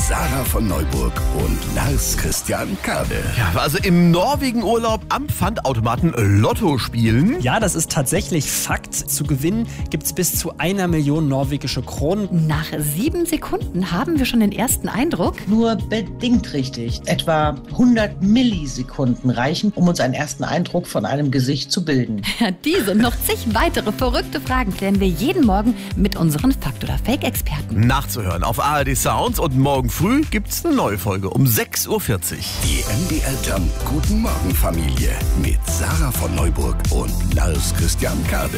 Sarah von Neuburg und Lars Christian Kade. Ja, also im Norwegen-Urlaub am Pfandautomaten Lotto spielen. Ja, das ist tatsächlich Fakt. Zu gewinnen gibt es bis zu 1 Million norwegische Kronen. Nach 7 Sekunden haben wir schon den ersten Eindruck. Nur bedingt richtig. Etwa 100 Millisekunden reichen, um uns einen ersten Eindruck von einem Gesicht zu bilden. Ja, diese und noch zig weitere verrückte Fragen klären wir jeden Morgen mit unseren Fakt- oder Fake-Experten. Nachzuhören auf ARD Sounds und morgen früh gibt's eine neue Folge um 6.40 Uhr. Die MDR Jump Guten Morgen Familie mit Sarah von Neuburg und Lars Christian Kade.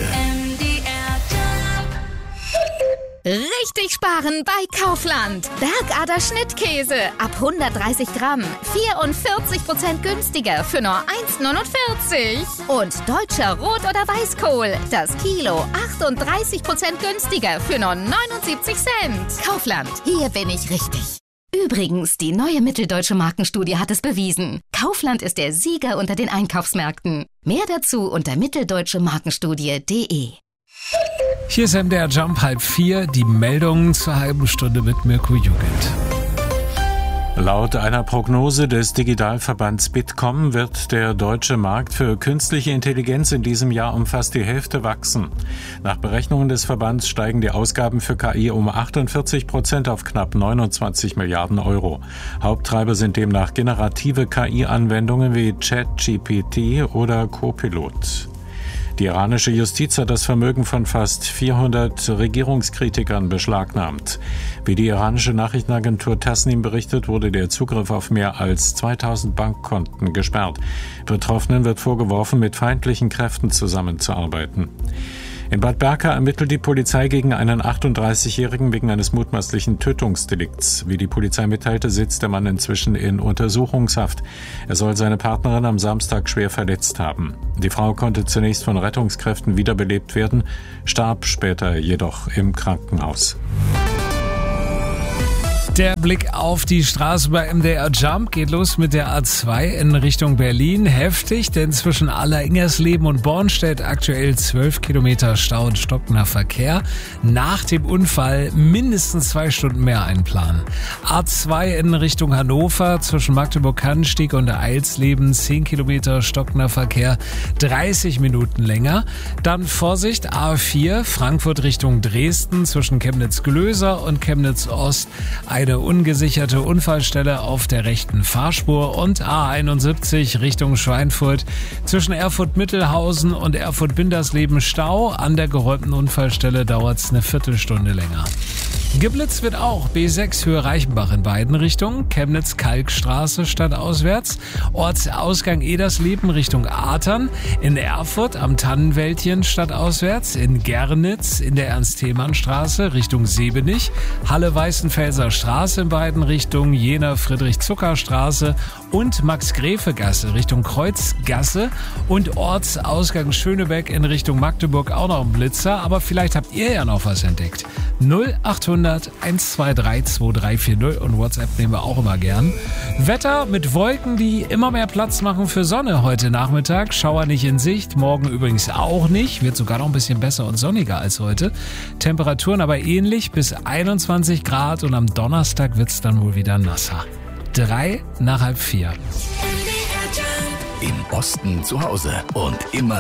Richtig sparen bei Kaufland. Bergader Schnittkäse ab 130 Gramm. 44% günstiger für nur 1,49. Und deutscher Rot- oder Weißkohl. Das Kilo 38% günstiger für nur 79 Cent. Kaufland, hier bin ich richtig. Übrigens, die neue Mitteldeutsche Markenstudie hat es bewiesen. Kaufland ist der Sieger unter den Einkaufsmärkten. Mehr dazu unter mitteldeutschemarkenstudie.de. Hier ist MDR Jump 3:30, die Meldungen zur halben Stunde mit Mirko Jugend. Laut einer Prognose des Digitalverbands Bitkom wird der deutsche Markt für künstliche Intelligenz in diesem Jahr um fast die Hälfte wachsen. Nach Berechnungen des Verbands steigen die Ausgaben für KI um 48% auf knapp 29 Milliarden Euro. Haupttreiber sind demnach generative KI-Anwendungen wie ChatGPT oder Copilot. Die iranische Justiz hat das Vermögen von fast 400 Regierungskritikern beschlagnahmt. Wie die iranische Nachrichtenagentur Tasnim berichtet, wurde der Zugriff auf mehr als 2000 Bankkonten gesperrt. Betroffenen wird vorgeworfen, mit feindlichen Kräften zusammenzuarbeiten. In Bad Berka ermittelt die Polizei gegen einen 38-Jährigen wegen eines mutmaßlichen Tötungsdelikts. Wie die Polizei mitteilte, sitzt der Mann inzwischen in Untersuchungshaft. Er soll seine Partnerin am Samstag schwer verletzt haben. Die Frau konnte zunächst von Rettungskräften wiederbelebt werden, starb später jedoch im Krankenhaus. Der Blick auf die Straße bei MDR Jump geht los mit der A2 in Richtung Berlin. Heftig, denn zwischen Alleringersleben und Bornstedt aktuell 12 Kilometer Stau und stockender Verkehr. Nach dem Unfall mindestens 2 Stunden mehr einplanen. A2 in Richtung Hannover zwischen Magdeburg-Kannenstieg und Eilsleben 10 Kilometer stockender Verkehr, 30 Minuten länger. Dann Vorsicht, A4 Frankfurt Richtung Dresden zwischen Chemnitz-Glöser und Chemnitz-Ost. Eine ungesicherte Unfallstelle auf der rechten Fahrspur und A71 Richtung Schweinfurt zwischen Erfurt-Mittelhausen und Erfurt-Bindersleben Stau. An der geräumten Unfallstelle dauert es eine Viertelstunde länger. Geblitzt wird auch B6 Höhe Reichenbach in beiden Richtungen. Chemnitz-Kalkstraße stadtauswärts. Ortsausgang Edersleben Richtung Atern. In Erfurt am Tannenwäldchen stadtauswärts. In Gernitz in der Ernst-Thiemann-Straße Richtung Sebenich. Halle-Weißenfelser Straße in beiden Richtungen. Jena Friedrich-Zucker-Straße und Max-Gräfe-Gasse Richtung Kreuzgasse. Und Ortsausgang Schönebeck in Richtung Magdeburg auch noch ein Blitzer. Aber vielleicht habt ihr ja noch was entdeckt. 0800 123 2340 und WhatsApp nehmen wir auch immer gern. Wetter mit Wolken, die immer mehr Platz machen für Sonne heute Nachmittag. Schauer nicht in Sicht, morgen übrigens auch nicht. Wird sogar noch ein bisschen besser und sonniger als heute. Temperaturen aber ähnlich bis 21 Grad und am Donnerstag wird es dann wohl wieder nasser. 3 nach halb 4. Im Osten zu Hause und immer